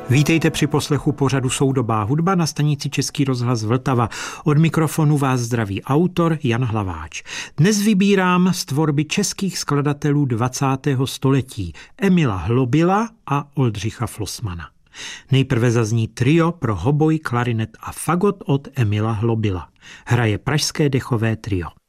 Vítejte při poslechu pořadu Soudobá hudba na stanici Český rozhlas Vltava. Od mikrofonu vás zdraví autor Jan Hlaváč. Dnes vybírám z tvorby českých skladatelů 20. století Emila Hlobila a Oldřicha Flossmana. Nejprve zazní trio pro hoboj, klarinet a fagot od Emila Hlobila. Hraje pražské dechové trio.